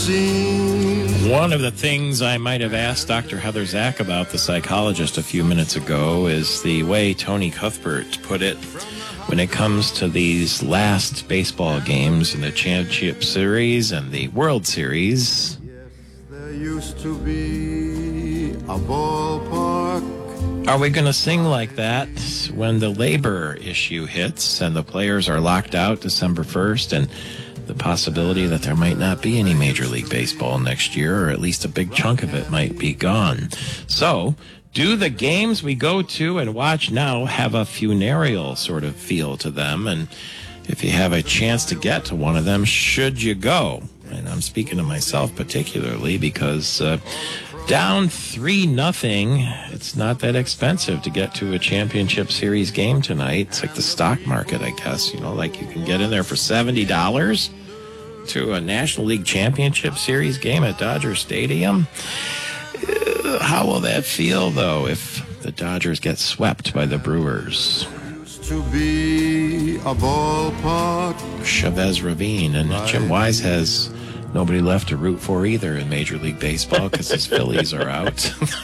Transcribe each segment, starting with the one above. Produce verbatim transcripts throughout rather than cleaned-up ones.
seen. One of the things I might have asked Doctor Heather Zach about, the psychologist, a few minutes ago, is the way Tony Cuthbert put it when it comes to these last baseball games in the Championship Series and the World Series. Yes, there used to be a ballpark. Are we going to sing like that when the labor issue hits and the players are locked out December first and the possibility that there might not be any Major League Baseball next year, or at least a big chunk of it might be gone? So, do the games we go to and watch now have a funereal sort of feel to them? And if you have a chance to get to one of them, should you go? And I'm speaking to myself particularly because uh, down three nothing, it's not that expensive to get to a Championship Series game tonight. It's like the stock market, I guess. You know, like you can get in there for seventy dollars to a National League Championship Series game at Dodger Stadium. Uh, how will that feel, though, if the Dodgers get swept by the Brewers? Used to be a ballpark. Chavez Ravine, and Jim Wise has nobody left to root for either in Major League Baseball because his Phillies are out.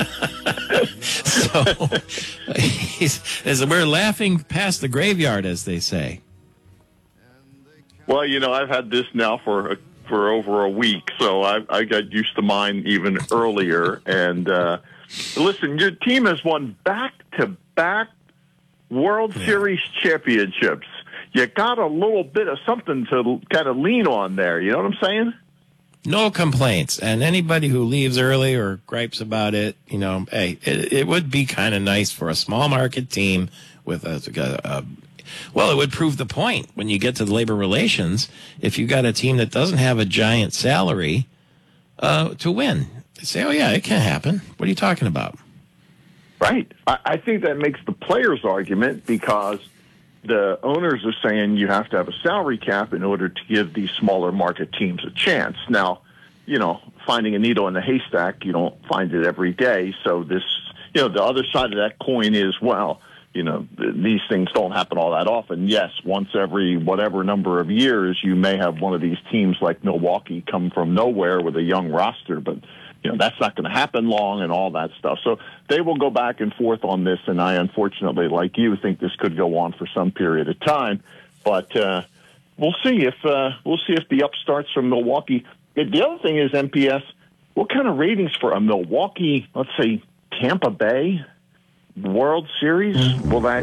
So he's, as we're laughing past the graveyard, as they say. Well, you know, I've had this now for a, for over a week, so I, I got used to mine even earlier. And uh, listen, your team has won back-to-back World Yeah. Series championships. You got a little bit of something to kind of lean on there. You know what I'm saying? No complaints. And anybody who leaves early or gripes about it, you know, hey, it, it would be kind of nice for a small market team with a, a, a well, it would prove the point when you get to the labor relations. If you got a team that doesn't have a giant salary uh, to win, they say, oh, yeah, it can happen. What are you talking about? Right. I, I think that makes the players' argument because the owners are saying you have to have a salary cap in order to give these smaller market teams a chance. Now, you know, finding a needle in the haystack, you don't find it every day. So this, you know, the other side of that coin is, well, you know, th- these things don't happen all that often. Yes, once every whatever number of years, you may have one of these teams like Milwaukee come from nowhere with a young roster, but you know, that's not going to happen long and all that stuff. So they will go back and forth on this, and I, unfortunately, like you, think this could go on for some period of time. But uh, we'll see if uh, we'll see if the upstarts from Milwaukee. The other thing is M P S. What kind of ratings for a Milwaukee, let's say Tampa Bay World Series? Will that?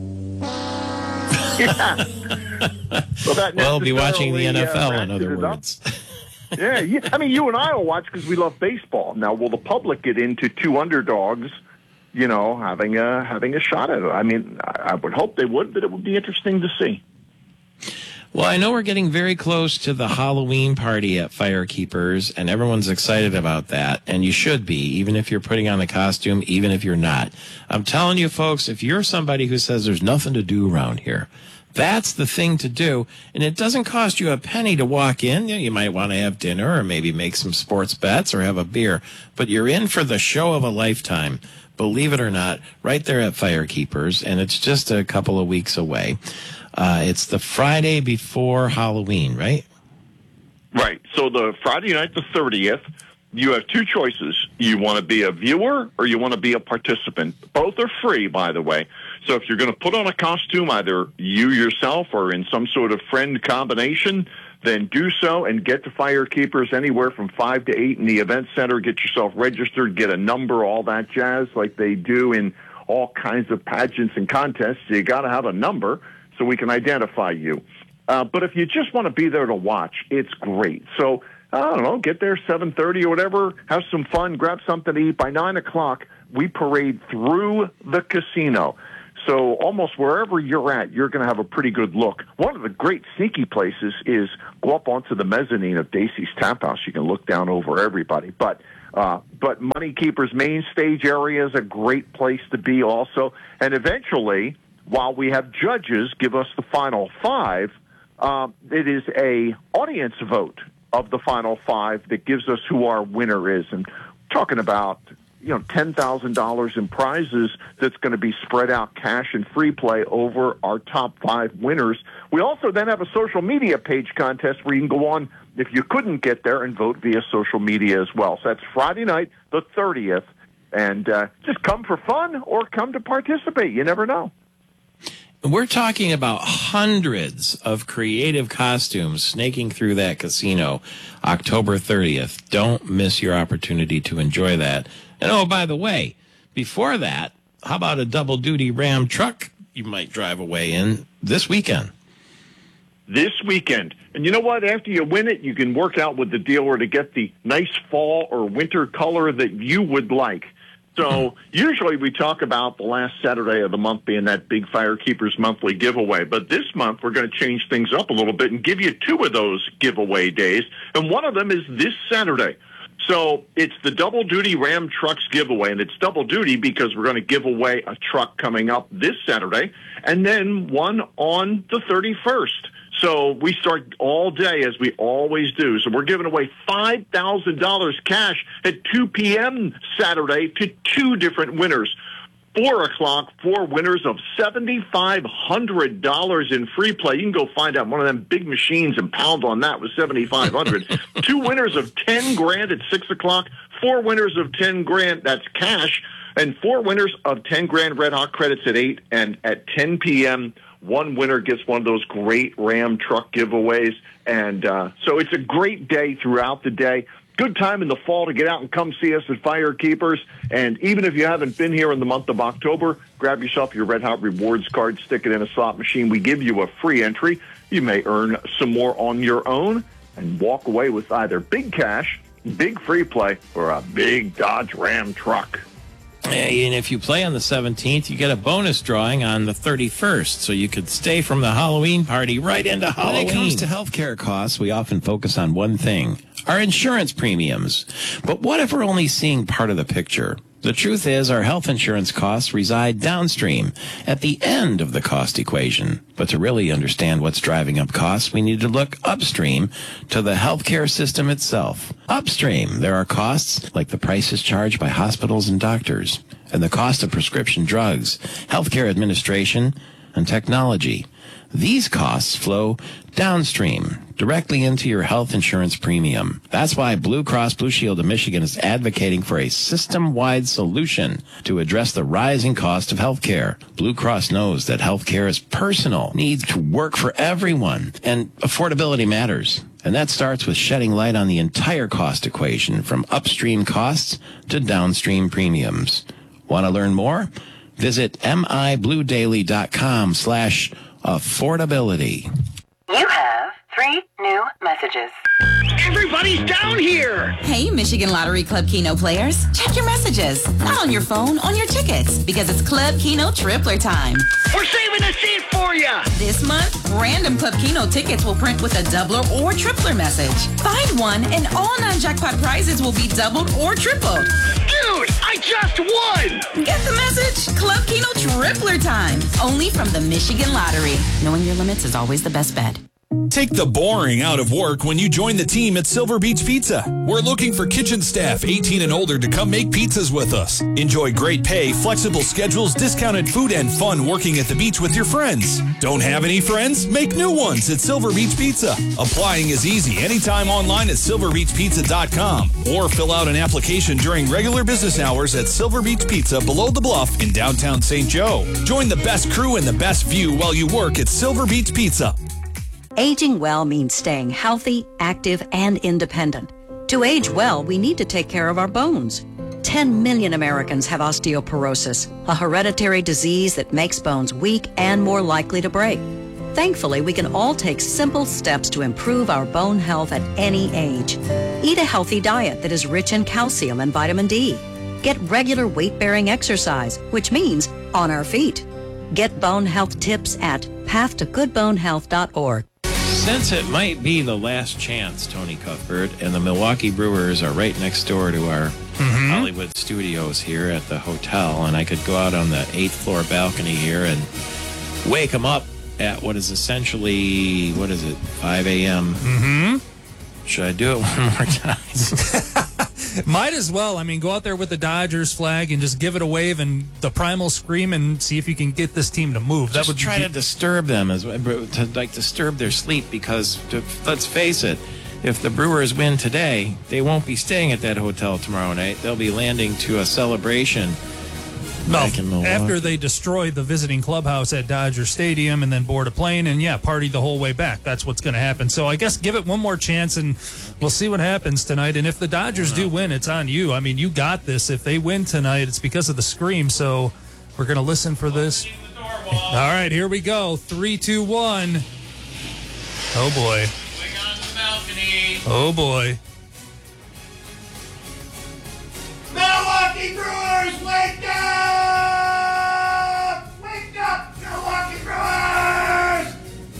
Yeah. Will that Well, be watching the N F L, uh, in other ratchet it up? words. Yeah, yeah, I mean, you and I will watch because we love baseball. Now, will the public get into two underdogs, you know, having a having a shot at it? I mean, I, I would hope they would, but it would be interesting to see. Well, I know we're getting very close to the Halloween party at Firekeepers, and everyone's excited about that, and you should be, even if you're putting on the costume, even if you're not. I'm telling you, folks, if you're somebody who says there's nothing to do around here, that's the thing to do, and it doesn't cost you a penny to walk in. You know, you might want to have dinner or maybe make some sports bets or have a beer, but you're in for the show of a lifetime, believe it or not, right there at Firekeepers, and it's just a couple of weeks away. Uh, it's the Friday before Halloween, right? Right. So the Friday night, the thirtieth, you have two choices. You want to be a viewer or you want to be a participant. Both are free, by the way. So if you're going to put on a costume, either you yourself or in some sort of friend combination, then do so and get to Firekeepers anywhere from five to eight in the event center. Get yourself registered, get a number, all that jazz like they do in all kinds of pageants and contests. You got to have a number so we can identify you. Uh, but if you just want to be there to watch, it's great. So, I don't know, get there seven thirty or whatever, have some fun, grab something to eat. By nine o'clock, we parade through the casino. So almost wherever you're at, you're going to have a pretty good look. One of the great sneaky places is go up onto the mezzanine of Dacey's Tap House. You can look down over everybody. But uh, but Money Keeper's main stage area is a great place to be also. And eventually, while we have judges give us the final five, uh, it is a audience vote of the final five that gives us who our winner is. And talking about, you know, ten thousand dollars in prizes that's going to be spread out cash and free play over our top five winners. We also then have a social media page contest where you can go on if you couldn't get there, and vote via social media as well. So that's Friday night, the thirtieth. And uh, just come for fun or come to participate. You never know. We're talking about hundreds of creative costumes snaking through that casino October thirtieth. Don't miss your opportunity to enjoy that. And oh, by the way, before that, how about a double-duty Ram truck you might drive away in this weekend? This weekend. And you know what? After you win it, you can work out with the dealer to get the nice fall or winter color that you would like. So usually we talk about the last Saturday of the month being that big Firekeepers Monthly giveaway. But this month we're going to change things up a little bit and give you two of those giveaway days. And one of them is this Saturday. So it's the Double Duty Ram Trucks giveaway. And it's double duty because we're going to give away a truck coming up this Saturday and then one on the thirty-first. So we start all day, as we always do. So we're giving away five thousand dollars cash at two p.m. Saturday to two different winners. four o'clock, four winners of seven thousand five hundred dollars in free play. You can go find out one of them big machines and pound on that with seven thousand five hundred dollars. Two winners of ten grand at six o'clock. Four winners of ten grand, that's cash. And four winners of ten grand Red Hot credits at eight. And at ten p.m., one winner gets one of those great Ram truck giveaways. And uh, so it's a great day throughout the day. Good time in the fall to get out and come see us at Firekeepers. And even if you haven't been here in the month of October, grab yourself your Red Hot Rewards card, stick it in a slot machine. We give you a free entry. You may earn some more on your own and walk away with either big cash, big free play, or a big Dodge Ram truck. And if you play on the seventeenth, you get a bonus drawing on the thirty-first, so you could stay from the Halloween party right into Halloween. When it comes to healthcare costs, we often focus on one thing, our insurance premiums. But what if we're only seeing part of the picture? The truth is, our health insurance costs reside downstream, at the end of the cost equation. But to really understand what's driving up costs, we need to look upstream to the healthcare system itself. Upstream, there are costs like the prices charged by hospitals and doctors, and the cost of prescription drugs, healthcare administration, and technology. These costs flow downstream, directly into your health insurance premium. That's why Blue Cross Blue Shield of Michigan is advocating for a system-wide solution to address the rising cost of health care. Blue Cross knows that health care is personal, needs to work for everyone, and affordability matters. And that starts with shedding light on the entire cost equation, from upstream costs to downstream premiums. Want to learn more? Visit mibluedaily.com slash affordability. You have three new messages. Everybody's down here! Hey, Michigan Lottery Club Keno players. Check your messages. Not on your phone, on your tickets. Because it's Club Keno Tripler time. We're saving a seat for you! This month, random Club Keno tickets will print with a doubler or tripler message. Find one and all non-jackpot prizes will be doubled or tripled. Dude, I just won! Get the message? Club Keno Tripler time. Only from the Michigan Lottery. Knowing your limits is always the best bet. Take the boring out of work when you join the team at Silver Beach Pizza. We're looking for kitchen staff eighteen and older to come make pizzas with us. Enjoy great pay, flexible schedules, discounted food, and fun working at the beach with your friends. Don't have any friends? Make new ones at Silver Beach Pizza. Applying is easy anytime online at silver beach pizza dot com or fill out an application during regular business hours at Silver Beach Pizza below the bluff in downtown Saint Joe. Join the best crew and the best view while you work at Silver Beach Pizza. Aging well means staying healthy, active, and independent. To age well, we need to take care of our bones. ten million Americans have osteoporosis, a hereditary disease that makes bones weak and more likely to break. Thankfully, we can all take simple steps to improve our bone health at any age. Eat a healthy diet that is rich in calcium and vitamin D. Get regular weight-bearing exercise, which means on our feet. Get bone health tips at path to good bone health dot org. Since it might be the last chance, Tony Cuthbert, and the Milwaukee Brewers are right next door to our mm-hmm. Hollywood studios here at the hotel, and I could go out on the eighth floor balcony here and wake them up at what is essentially, what is it, five a.m. Mm-hmm. Should I do it one more time? Might as well. I mean, go out there with the Dodgers flag and just give it a wave and the primal scream and see if you can get this team to move. Just that would try be- to disturb them, as to like disturb their sleep, because to, let's face it, if the Brewers win today, they won't be staying at that hotel tomorrow night. They'll be landing to a celebration. Well, after they destroy the visiting clubhouse at Dodger Stadium and then board a plane and, yeah, party the whole way back. That's what's going to happen. So I guess give it one more chance, and we'll see what happens tonight. And if the Dodgers do win, it's on you. I mean, you got this. If they win tonight, it's because of the scream. So we're going to listen for this. All right, here we go. Three, two, one. Oh, boy. Swing on the balcony. Oh, boy. Milwaukee Brewers, wake up! Wake up, Milwaukee Brewers!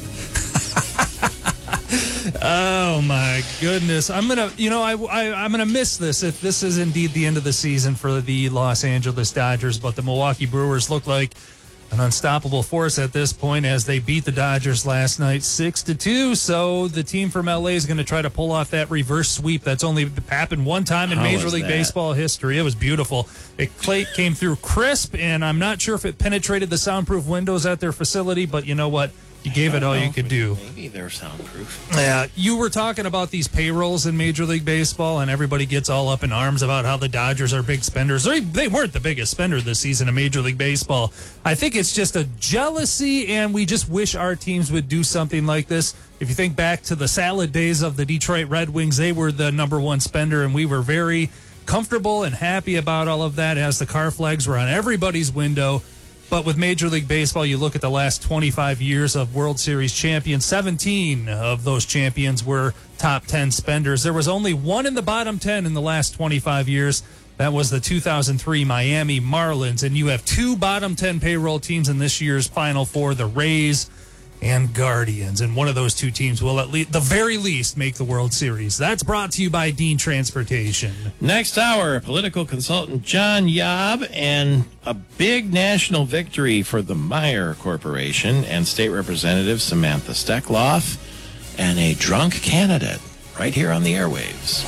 Oh my goodness! I'm gonna, you know, I, I I'm gonna miss this if this is indeed the end of the season for the Los Angeles Dodgers. But the Milwaukee Brewers look like an unstoppable force at this point as they beat the Dodgers last night six to two. So the team from L A is going to try to pull off that reverse sweep that's only happened one time in How Major was League that? Baseball history. It was beautiful. It came through crisp, and I'm not sure if it penetrated the soundproof windows at their facility, but you know what? You gave it all you could do. Maybe they're soundproof. Yeah, you were talking about these payrolls in Major League Baseball, and everybody gets all up in arms about how the Dodgers are big spenders. They, they weren't the biggest spender this season in Major League Baseball. I think it's just a jealousy, and we just wish our teams would do something like this. If you think back to the salad days of the Detroit Red Wings, they were the number one spender, and we were very comfortable and happy about all of that as the car flags were on everybody's window. But with Major League Baseball, you look at the last twenty-five years of World Series champions, seventeen of those champions were top ten spenders. There was only one in the bottom ten in the last twenty-five years. That was the two thousand three Miami Marlins. And you have two bottom ten payroll teams in this year's Final Four, the Rays and Guardians. And one of those two teams will at least, the very least, make the World Series. That's brought to you by Dean Transportation. Next hour, political consultant John Yob, and a big national victory for the Meyer Corporation and State Representative Samantha Steckloff, and a drunk candidate right here on the airwaves.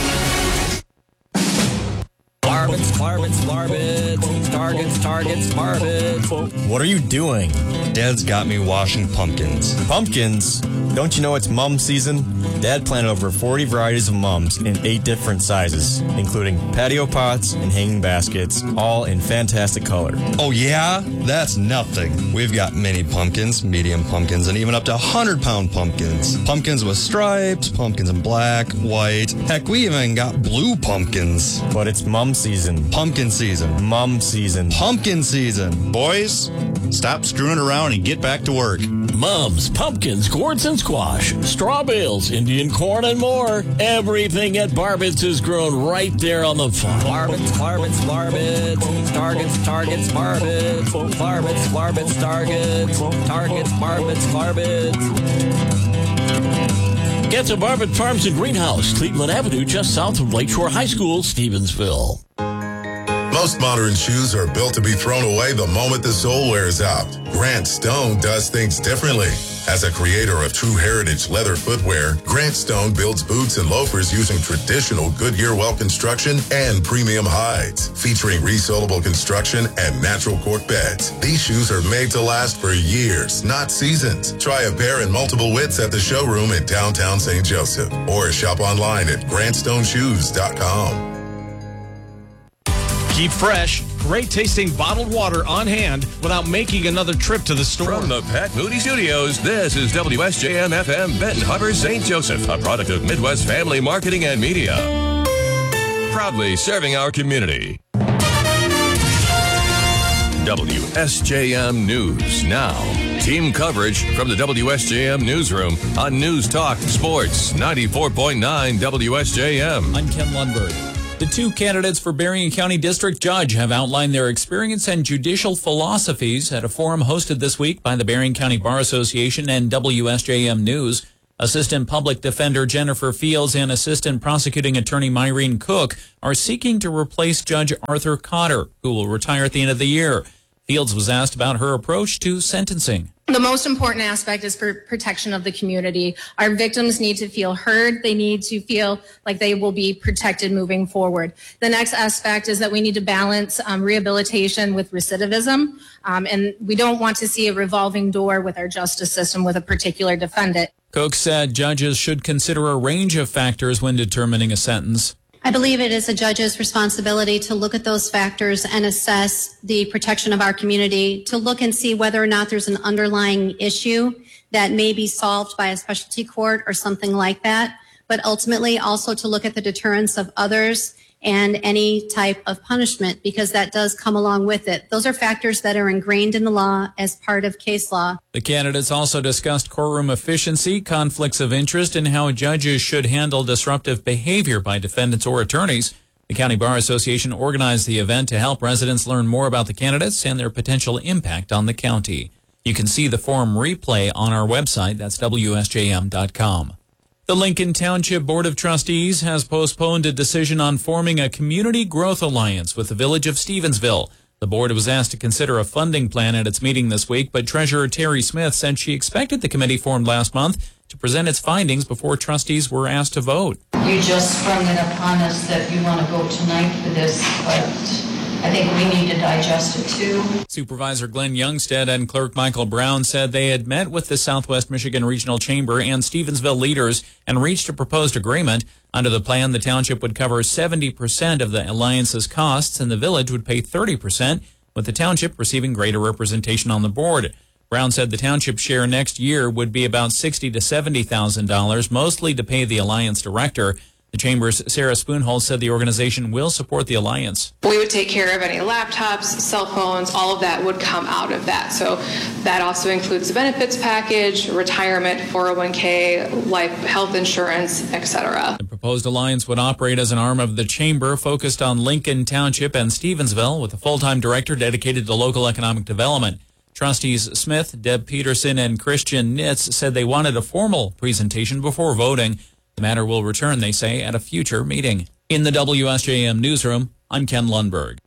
Barbets, barbets, barbets, targets, targets, barbets. What are you doing? Dad's got me washing pumpkins. Pumpkins? Don't you know it's mum season? Dad planted over forty varieties of mums in eight different sizes, including patio pots and hanging baskets, all in fantastic color. Oh yeah? That's nothing. We've got mini pumpkins, medium pumpkins, and even up to one hundred pound pumpkins. Pumpkins with stripes, pumpkins in black, white. Heck, we even got blue pumpkins. But it's mum season. Pumpkin season. Mum season. Pumpkin season. Boys, stop screwing around and get back to work. Mums, pumpkins, gourds and squash, straw bales, Indian corn, and more. Everything at Barbets is grown right there on the farm. Barbets, barbets, barbets, targets, targets, barbets, barbets, barbets, targets, targets, barbets, barbets. Get to Barbet Farms and Greenhouse, Cleveland Avenue, just south of Lakeshore High School, Stevensville. Most modern shoes are built to be thrown away the moment the sole wears out. Grant Stone does things differently. As a creator of true heritage leather footwear, Grant Stone builds boots and loafers using traditional Goodyear well construction and premium hides, featuring resolable construction and natural cork beds. These shoes are made to last for years, not seasons. Try a pair in multiple widths at the showroom in downtown Saint Joseph, or shop online at grant stone shoes dot com. Keep fresh, great-tasting bottled water on hand without making another trip to the store. From the Pat Moody Studios, this is W S J M F M Benton Harbor, Saint Joseph, a product of Midwest Family Marketing and Media. Proudly serving our community. W S J M News now. Team coverage from the W S J M Newsroom on News Talk Sports ninety-four point nine W S J M. I'm Ken Lundberg. The two candidates for Berrien County District Judge have outlined their experience and judicial philosophies at a forum hosted this week by the Berrien County Bar Association and W S J M News. Assistant Public Defender Jennifer Fields and Assistant Prosecuting Attorney Myrene Cook are seeking to replace Judge Arthur Cotter, who will retire at the end of the year. Fields was asked about her approach to sentencing. The most important aspect is for protection of the community. Our victims need to feel heard. They need to feel like they will be protected moving forward. The next aspect is that we need to balance um, rehabilitation with recidivism. Um, and we don't want to see a revolving door with our justice system with a particular defendant. Cook said judges should consider a range of factors when determining a sentence. I believe it is a judge's responsibility to look at those factors and assess the protection of our community, to look and see whether or not there's an underlying issue that may be solved by a specialty court or something like that, but ultimately also to look at the deterrence of others and any type of punishment, because that does come along with it. Those are factors that are ingrained in the law as part of case law. The candidates also discussed courtroom efficiency, conflicts of interest, and how judges should handle disruptive behavior by defendants or attorneys. The County Bar Association organized the event to help residents learn more about the candidates and their potential impact on the county. You can see the forum replay on our website. That's W S J M dot com. The Lincoln Township Board of Trustees has postponed a decision on forming a community growth alliance with the village of Stevensville. The board was asked to consider a funding plan at its meeting this week, but Treasurer Terry Smith said she expected the committee formed last month to present its findings before trustees were asked to vote. You just sprung it upon us that you want to vote tonight for this, but I think we need to digest it too. Supervisor Glenn Youngstead and Clerk Michael Brown said they had met with the Southwest Michigan Regional Chamber and Stevensville leaders and reached a proposed agreement. Under the plan, the township would cover seventy percent of the alliance's costs and the village would pay thirty percent, with the township receiving greater representation on the board. Brown said the township share next year would be about sixty thousand to seventy thousand dollars, mostly to pay the alliance director. The Chamber's Sarah Spoonhole said the organization will support the alliance. We would take care of any laptops, cell phones, all of that would come out of that. So that also includes the benefits package, retirement, four oh one k, life, health insurance, et cetera. The proposed alliance would operate as an arm of the Chamber focused on Lincoln Township and Stevensville, with a full-time director dedicated to local economic development. Trustees Smith, Deb Peterson, and Christian Nitz said they wanted a formal presentation before voting. The matter will return, they say, at a future meeting. In the W S J M newsroom, I'm Ken Lundberg.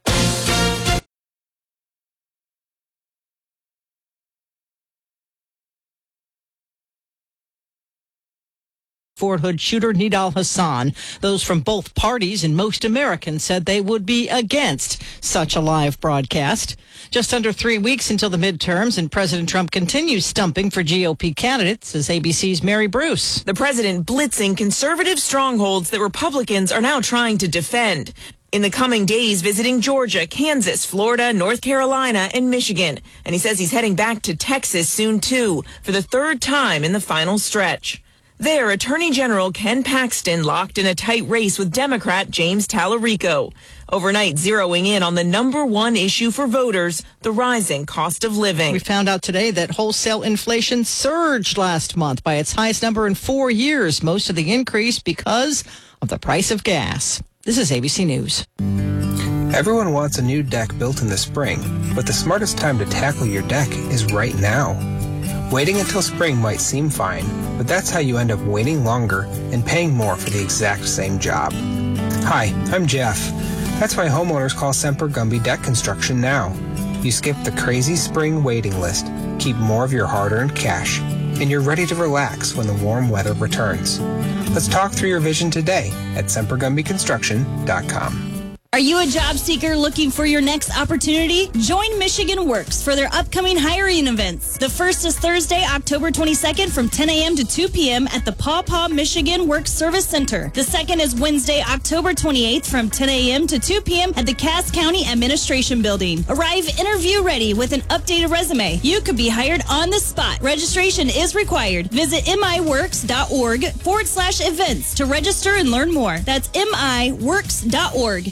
Fort Hood shooter Nidal Hassan. Those from both parties and most Americans said they would be against such a live broadcast. Just under three weeks until the midterms, and President Trump continues stumping for G O P candidates, as A B C's Mary Bruce. The president blitzing conservative strongholds that Republicans are now trying to defend. In the coming days, visiting Georgia, Kansas, Florida, North Carolina, and Michigan. And he says he's heading back to Texas soon, too, for the third time in the final stretch. There, Attorney General Ken Paxton locked in a tight race with Democrat James Tallarico, overnight zeroing in on the number one issue for voters, the rising cost of living. We found out today that wholesale inflation surged last month by its highest number in four years, most of the increase because of the price of gas. This is A B C News. Everyone wants a new deck built in the spring, but the smartest time to tackle your deck is right now. Waiting until spring might seem fine, but that's how you end up waiting longer and paying more for the exact same job. Hi, I'm Jeff. That's why homeowners call Semper Gumby Deck Construction now. You skip the crazy spring waiting list, keep more of your hard-earned cash, and you're ready to relax when the warm weather returns. Let's talk through your vision today at semper gumby construction dot com. Are you a job seeker looking for your next opportunity? Join Michigan Works for their upcoming hiring events. The first is Thursday, October twenty-second from ten a.m. to two p.m. at the Paw Paw Michigan Works Service Center. The second is Wednesday, October twenty-eighth from ten a.m. to two p.m. at the Cass County Administration Building. Arrive interview ready with an updated resume. You could be hired on the spot. Registration is required. Visit miworks.org forward slash events to register and learn more. That's miworks dot org.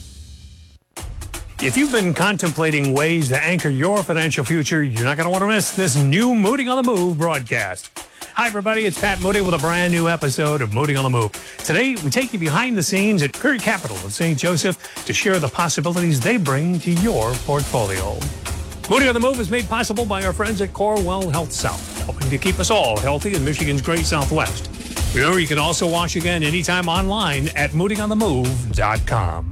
If you've been contemplating ways to anchor your financial future, you're not going to want to miss this new Mooting on the Move broadcast. Hi, everybody. It's Pat Moody with a brand new episode of Mooting on the Move. Today, we take you behind the scenes at Curry Capital in Saint Joseph to share the possibilities they bring to your portfolio. Mooting on the Move is made possible by our friends at Corewell Health South, helping to keep us all healthy in Michigan's great Southwest. Remember, you can also watch again anytime online at mooting on the move dot com.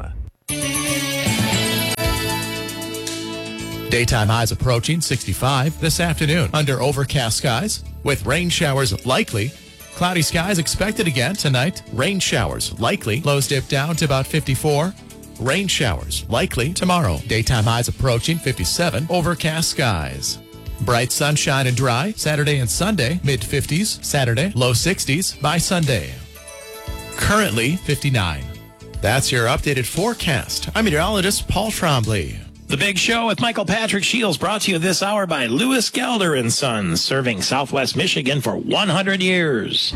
Daytime highs approaching sixty-five this afternoon under overcast skies with rain showers likely. Cloudy skies expected again tonight. Rain showers likely. Lows dip down to about fifty-four. Rain showers likely tomorrow. Daytime highs approaching fifty-seven. Overcast skies. Bright sunshine and dry Saturday and Sunday, mid fifties Saturday, low sixties by Sunday. Currently fifty-nine. That's your updated forecast. I'm meteorologist Paul Trombley. The Big Show with Michael Patrick Shields, brought to you this hour by Lewis Gelder and Sons, serving Southwest Michigan for one hundred years.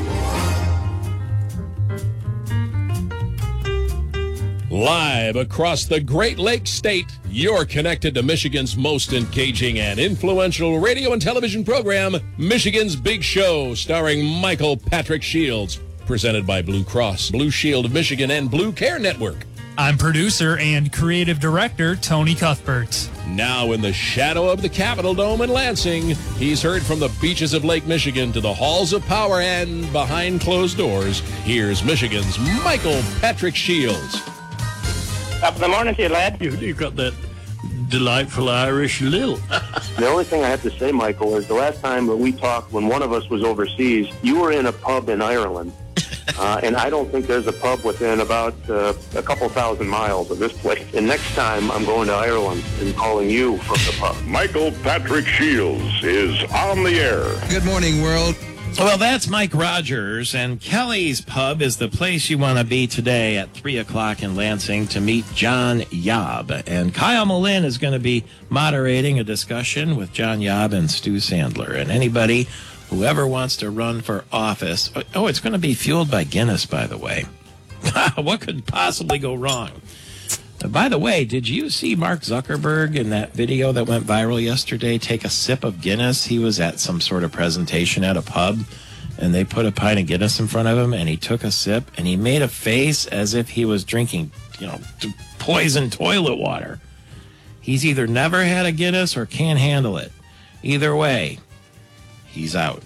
Live across the Great Lakes State, you're connected to Michigan's most engaging and influential radio and television program, Michigan's Big Show, starring Michael Patrick Shields. Presented by Blue Cross, Blue Shield of Michigan, and Blue Care Network. I'm producer and creative director Tony Cuthbert. Now in the shadow of the Capitol Dome in Lansing, he's heard from the beaches of Lake Michigan to the halls of power and behind closed doors. Here's Michigan's Michael Patrick Shields. Top of the morning to you, lad. You, you've got that delightful Irish lilt. The only thing I have to say, Michael, is the last time that we talked when one of us was overseas, you were in a pub in Ireland. Uh, and I don't think there's a pub within about uh, a couple thousand miles of this place. And next time I'm going to Ireland and calling you from the pub. Michael Patrick Shields is on the air. Good morning, world. Well, that's Mike Rogers, and Kelly's Pub is the place you want to be today at three o'clock in Lansing to meet John Yob. And Kyle Malin is going to be moderating a discussion with John Yob and Stu Sandler. And anybody, whoever wants to run for office, oh, it's going to be fueled by Guinness, by the way. What could possibly go wrong? Uh, by the way, did you see Mark Zuckerberg in that video that went viral yesterday take a sip of Guinness? He was at some sort of presentation at a pub, and they put a pint of Guinness in front of him, and he took a sip, and he made a face as if he was drinking, you know, poison toilet water. He's either never had a Guinness or can't handle it. Either way, he's out.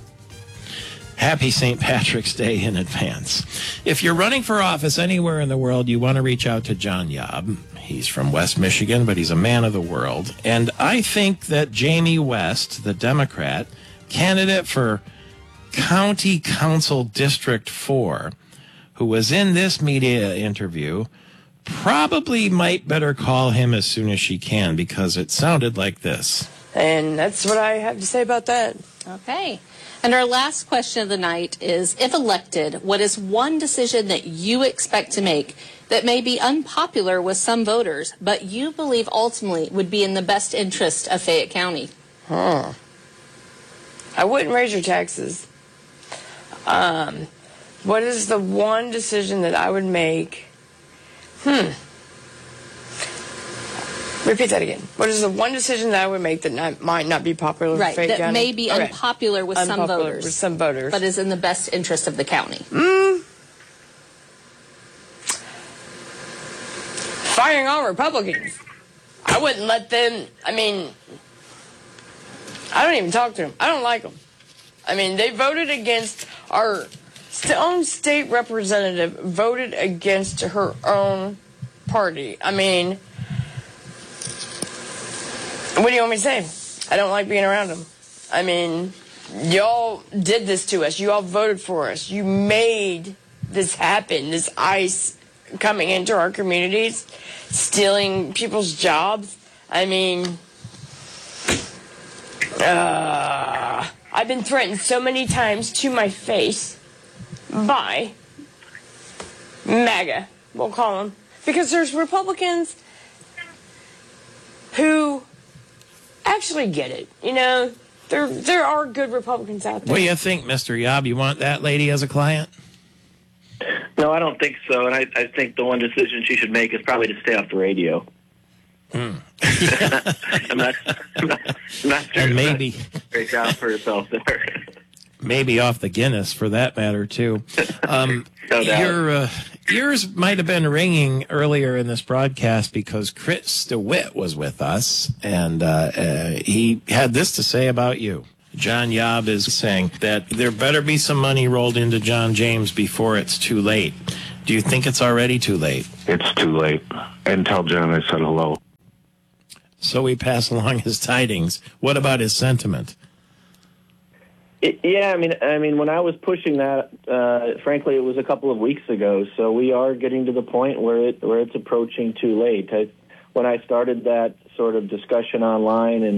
Happy Saint Patrick's Day in advance. If you're running for office anywhere in the world, you want to reach out to John Yob. He's from West Michigan, but he's a man of the world. And I think that Jamie West, the Democrat, candidate for County Council District four, who was in this media interview, probably might better call him as soon as she can, because it sounded like this. And that's what I have to say about that. Okay. And our last question of the night is, if elected, what is one decision that you expect to make that may be unpopular with some voters, but you believe ultimately would be in the best interest of Fayette County? Huh. I wouldn't raise your taxes. Um, what is the one decision that I would make? Hmm. Repeat that again. What is the one decision that I would make that not, might not be popular with Right, Fayette that County? may be Okay. unpopular with some Unpopular voters. with some voters. But is in the best interest of the county. Mm. Firing all Republicans. I wouldn't let them, I mean, I don't even talk to them. I don't like them. I mean, they voted against our own state representative, voted against her own party. I mean, what do you want me to say? I don't like being around them. I mean, y'all did this to us. You all voted for us. You made this happen, this ICE coming into our communities, stealing people's jobs. I mean, uh, I've been threatened so many times to my face by MAGA, we'll call them, because there's Republicans who actually get it. You know, there there are good Republicans out there. What do you think, Mister Yob? You want that lady as a client? No, I don't think so. And I, I think the one decision she should make is probably to stay off the radio. Hmm. I'm not, I'm not, I'm not sure. And maybe Great job for yourself there. maybe off the Guinness, for that matter, too. Um, No doubt. your uh, ears might have been ringing earlier in this broadcast because Chris DeWitt was with us, and uh, uh, he had this to say about you. John Yob is saying that there better be some money rolled into John James before it's too late. Do you think it's already too late? It's too late. And tell John I said hello. So we pass along his tidings. What about his sentiment? It, yeah, I mean, I mean, when I was pushing that, uh, frankly, it was a couple of weeks ago. So we are getting to the point where it where it's approaching too late. I, when I started that sort of discussion online and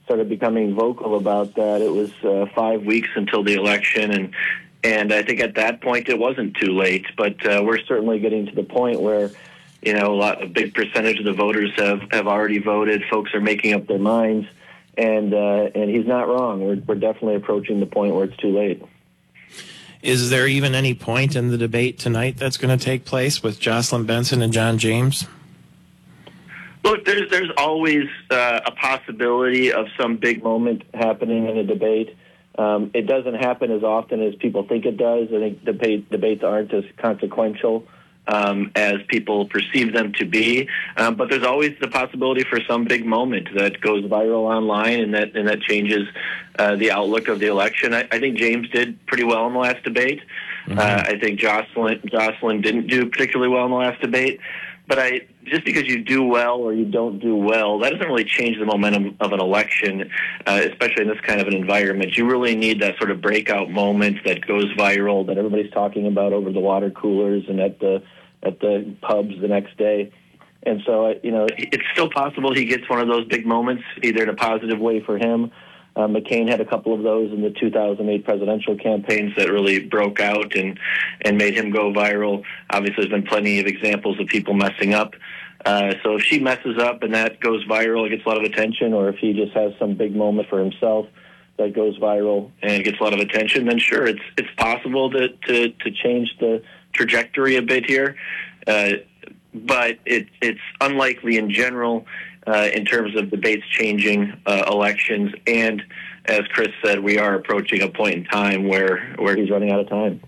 started becoming vocal about that, it was uh, five weeks until the election, and and I think at that point it wasn't too late. But uh, we're certainly getting to the point where, you know, a lot, a big percentage of the voters have, have already voted. Folks are making up their minds, and uh, and he's not wrong. We're we're definitely approaching the point where it's too late. Is there even any point in the debate tonight that's going to take place with Jocelyn Benson and John James? Look, there's there's always uh, a possibility of some big moment happening in a debate. Um, it doesn't happen as often as people think it does. I think debate, debates aren't as consequential um, as people perceive them to be. Um, but there's always the possibility for some big moment that goes viral online and that and that changes uh, the outlook of the election. I, I think James did pretty well in the last debate. Mm-hmm. Uh, I think Jocelyn Jocelyn didn't do particularly well in the last debate. But I, just because you do well or you don't do well, that doesn't really change the momentum of an election, uh, especially in this kind of an environment. You really need that sort of breakout moment that goes viral, that everybody's talking about over the water coolers and at the at the pubs the next day. And so, you know, it's still possible he gets one of those big moments, either in a positive way for him. Uh, McCain had a couple of those in the two thousand eight presidential campaigns that really broke out and, and made him go viral. Obviously, there's been plenty of examples of people messing up. Uh, so if she messes up and that goes viral, it gets a lot of attention, or if he just has some big moment for himself that goes viral and gets a lot of attention, then sure, it's it's possible to, to, to change the trajectory a bit here. Uh, but it, it's unlikely in general. Uh, in terms of debates changing uh, elections, and as Chris said, we are approaching a point in time where, where he's running out of time.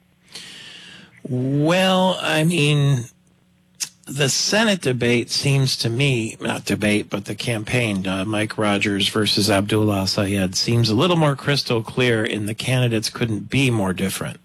Well, I mean, the Senate debate seems to me, not debate, but the campaign, uh, Mike Rogers versus Abdullah al-Sayed, seems a little more crystal clear, and the candidates couldn't be more different.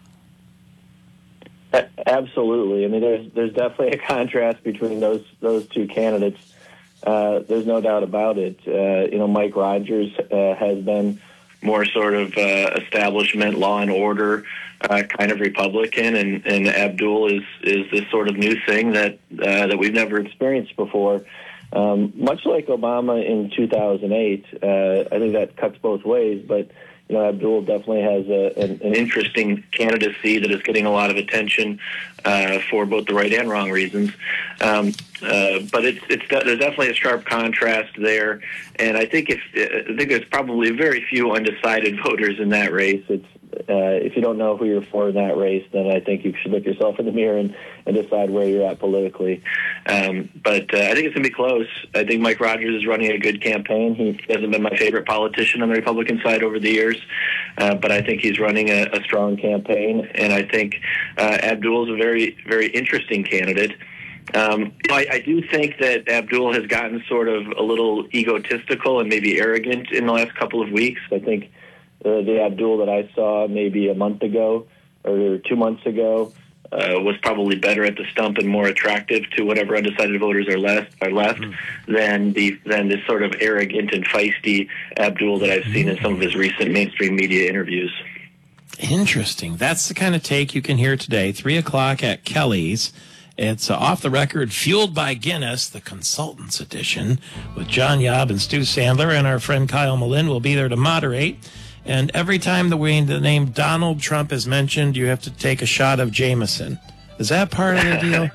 A- absolutely. I mean, there's there's definitely a contrast between those those two candidates. Uh, there's no doubt about it. Uh, you know, Mike Rogers uh, has been more sort of uh, establishment, law and order uh, kind of Republican, and, and Abdul is is this sort of new thing that uh, that we've never experienced before. Um, much like Obama in two thousand eight, uh, I think that cuts both ways, but you know, Abdul definitely has a, an, an interesting candidacy that is getting a lot of attention uh, for both the right and wrong reasons. Um, uh, but it's, it's there's definitely a sharp contrast there, and I think if I think there's probably very few undecided voters in that race. It's uh, if you don't know who you're for in that race, then I think you should look yourself in the mirror and, and decide where you're at politically. Um, but uh, I think it's going to be close. I think Mike Rogers is running a good campaign. He hasn't been my favorite politician on the Republican side over the years, uh, but I think he's running a, a strong campaign, and I think uh, Abdul is a very, very interesting candidate. Um, you know, I, I do think that Abdul has gotten sort of a little egotistical and maybe arrogant in the last couple of weeks. I think uh, the Abdul that I saw maybe a month ago or two months ago uh, was probably better at the stump and more attractive to whatever undecided voters are left are left mm-hmm. than the than this sort of arrogant and feisty Abdul that I've seen in some of his recent mainstream media interviews. Interesting. That's the kind of take you can hear today, three o'clock at Kelly's. It's uh, Off the Record, Fueled by Guinness, the Consultants Edition, with John Yob and Stu Sandler, and our friend Kyle Malin will be there to moderate. And every time the, the name Donald Trump is mentioned, you have to take a shot of Jameson. Is that part of the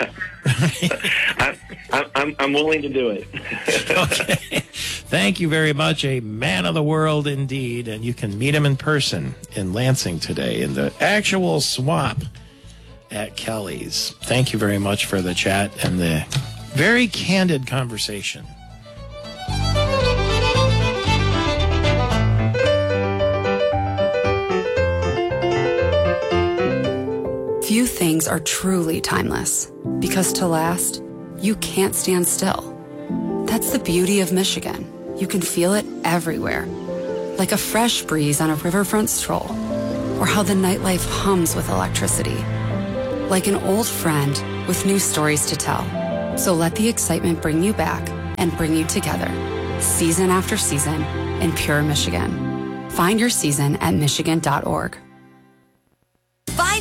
deal? I'm, I'm, I'm willing to do it. Okay. Thank you very much. A man of the world indeed. And you can meet him in person in Lansing today in the actual swamp at Kelly's. Thank you very much for the chat and the very candid conversation. Few things are truly timeless, because to last, you can't stand still. That's the beauty of Michigan. You can feel it everywhere, like a fresh breeze on a riverfront stroll, or how the nightlife hums with electricity. Like an old friend with new stories to tell. So let the excitement bring you back and bring you together, season after season, in pure Michigan. Find your season at michigan dot org. Five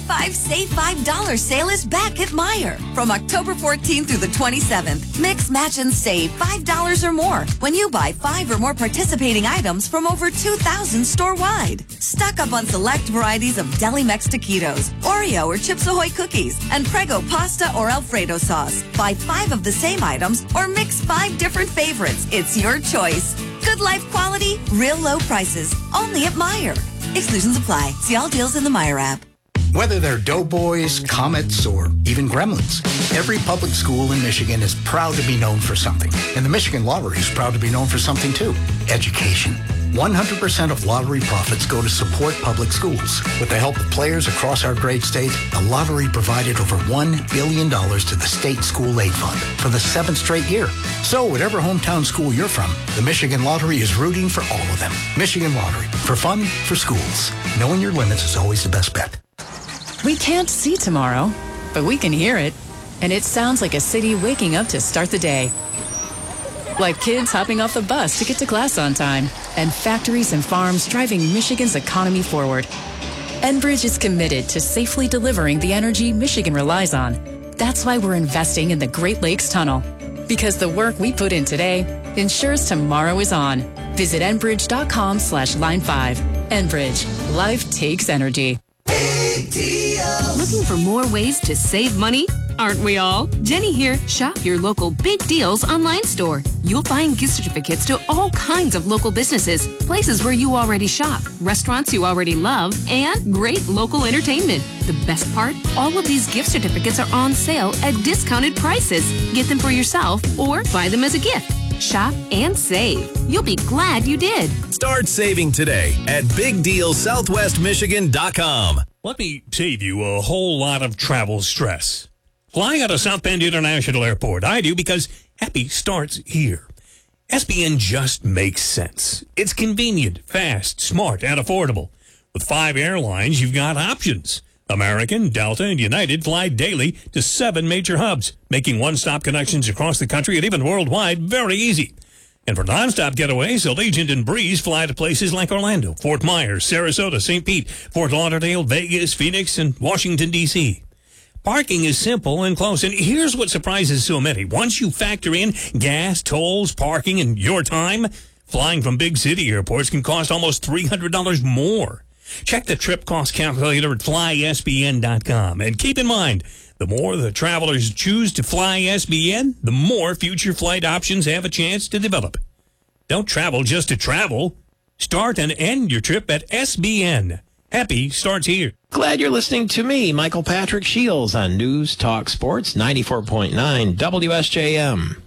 five, save five dollars sale is back at Meijer. From October fourteenth through the twenty-seventh, mix, match, and save five dollars or more when you buy five or more participating items from over two thousand store-wide. Stock up on select varieties of Deli Mex taquitos, Oreo or Chips Ahoy cookies, and Prego pasta or Alfredo sauce. Buy five of the same items or mix five different favorites. It's your choice. Good life quality, real low prices. Only at Meijer. Exclusions apply. See all deals in the Meijer app. Whether they're Doughboys, Comets, or even Gremlins, every public school in Michigan is proud to be known for something. And the Michigan Lottery is proud to be known for something too. Education. one hundred percent of lottery profits go to support public schools. With the help of players across our great state, the lottery provided over one billion dollars to the state school aid fund for the seventh straight year. So whatever hometown school you're from, the Michigan Lottery is rooting for all of them. Michigan Lottery. For fun, for schools. Knowing your limits is always the best bet. We can't see tomorrow, but we can hear it. And it sounds like a city waking up to start the day. Like kids hopping off the bus to get to class on time, and factories and farms driving Michigan's economy forward. Enbridge is committed to safely delivering the energy Michigan relies on. That's why we're investing in the Great Lakes Tunnel. Because the work we put in today ensures tomorrow is on. Visit Enbridge.com slash line five. Enbridge. Life takes energy. Looking for more ways to save money? Aren't we all? Jenny here. Shop your local Big Deals online store. You'll find gift certificates to all kinds of local businesses, places where you already shop, restaurants you already love, and great local entertainment. The best part? All of these gift certificates are on sale at discounted prices. Get them for yourself or buy them as a gift. Shop and save. You'll be glad you did. Start saving today at big deal southwest michigan dot com. Let me save you a whole lot of travel stress. Flying out of South Bend International Airport, I do because happy starts here. S B N just makes sense. It's convenient, fast, smart, and affordable. With five airlines, you've got options. American, Delta, and United fly daily to seven major hubs, making one-stop connections across the country and even worldwide very easy. And for nonstop getaways, Allegiant and Breeze fly to places like Orlando, Fort Myers, Sarasota, Saint Pete, Fort Lauderdale, Vegas, Phoenix, and Washington, D C Parking is simple and close, and here's what surprises so many. Once you factor in gas, tolls, parking, and your time, flying from big city airports can cost almost three hundred dollars more. Check the trip cost calculator at fly S B N dot com. And keep in mind, the more the travelers choose to fly S B N, the more future flight options have a chance to develop. Don't travel just to travel. Start and end your trip at S B N. Happy starts here. Glad you're listening to me, Michael Patrick Shields, on News Talk Sports ninety-four point nine W S J M.